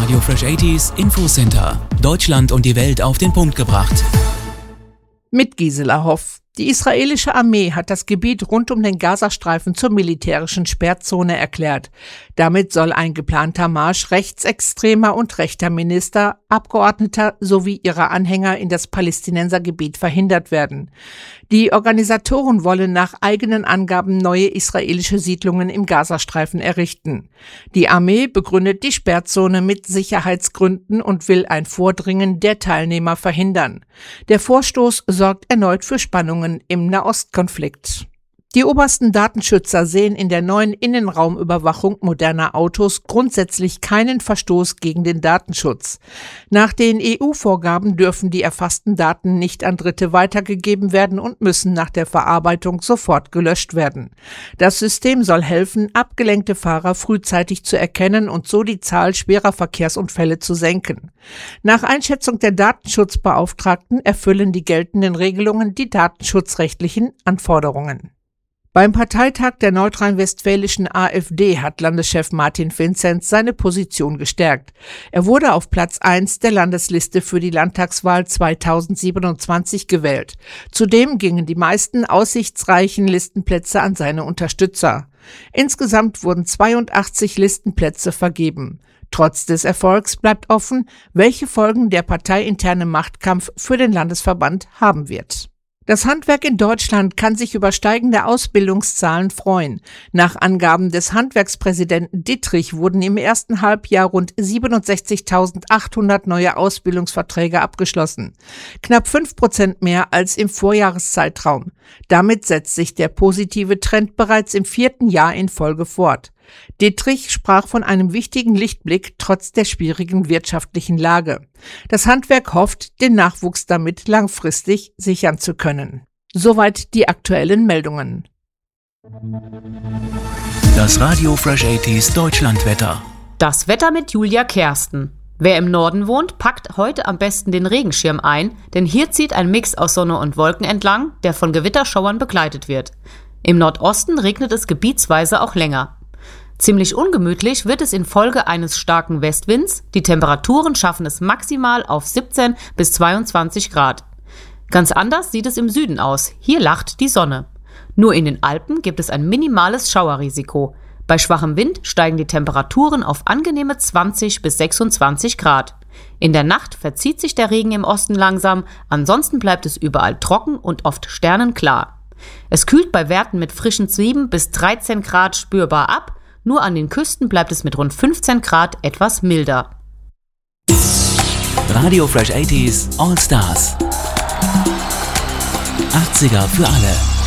Radio Fresh 80s Infocenter. Deutschland und die Welt auf den Punkt gebracht. Mit Gisela Hoff. Die israelische Armee hat das Gebiet rund um den Gazastreifen zur militärischen Sperrzone erklärt. Damit soll ein geplanter Marsch rechtsextremer und rechter Minister, Abgeordneter sowie ihrer Anhänger in das Palästinensergebiet verhindert werden. Die Organisatoren wollen nach eigenen Angaben neue israelische Siedlungen im Gazastreifen errichten. Die Armee begründet die Sperrzone mit Sicherheitsgründen und will ein Vordringen der Teilnehmer verhindern. Der Vorstoß sorgt erneut für Spannungen im Nahostkonflikt. Die obersten Datenschützer sehen in der neuen Innenraumüberwachung moderner Autos grundsätzlich keinen Verstoß gegen den Datenschutz. Nach den EU-Vorgaben dürfen die erfassten Daten nicht an Dritte weitergegeben werden und müssen nach der Verarbeitung sofort gelöscht werden. Das System soll helfen, abgelenkte Fahrer frühzeitig zu erkennen und so die Zahl schwerer Verkehrsunfälle zu senken. Nach Einschätzung der Datenschutzbeauftragten erfüllen die geltenden Regelungen die datenschutzrechtlichen Anforderungen. Beim Parteitag der nordrhein-westfälischen AfD hat Landeschef Martin Vinzenz seine Position gestärkt. Er wurde auf Platz 1 der Landesliste für die Landtagswahl 2027 gewählt. Zudem gingen die meisten aussichtsreichen Listenplätze an seine Unterstützer. Insgesamt wurden 82 Listenplätze vergeben. Trotz des Erfolgs bleibt offen, welche Folgen der parteiinterne Machtkampf für den Landesverband haben wird. Das Handwerk in Deutschland kann sich über steigende Ausbildungszahlen freuen. Nach Angaben des Handwerkspräsidenten Dittrich wurden im ersten Halbjahr rund 67.800 neue Ausbildungsverträge abgeschlossen. Knapp 5% mehr als im Vorjahreszeitraum. Damit setzt sich der positive Trend bereits im 4. Jahr in Folge fort. Dittrich sprach von einem wichtigen Lichtblick trotz der schwierigen wirtschaftlichen Lage. Das Handwerk hofft, den Nachwuchs damit langfristig sichern zu können. Soweit die aktuellen Meldungen. Das Radio Fresh 80s Deutschlandwetter. Das Wetter mit Julia Kersten. Wer im Norden wohnt, packt heute am besten den Regenschirm ein, denn hier zieht ein Mix aus Sonne und Wolken entlang, der von Gewitterschauern begleitet wird. Im Nordosten regnet es gebietsweise auch länger. Ziemlich ungemütlich wird es infolge eines starken Westwinds. Die Temperaturen schaffen es maximal auf 17 bis 22 Grad. Ganz anders sieht es im Süden aus. Hier lacht die Sonne. Nur in den Alpen gibt es ein minimales Schauerrisiko. Bei schwachem Wind steigen die Temperaturen auf angenehme 20 bis 26 Grad. In der Nacht verzieht sich der Regen im Osten langsam, ansonsten bleibt es überall trocken und oft sternenklar. Es kühlt bei Werten mit frischen 7 bis 13 Grad spürbar ab. Nur an den Küsten bleibt es mit rund 15 Grad etwas milder. Radio Fresh 80s All Stars. 80er für alle.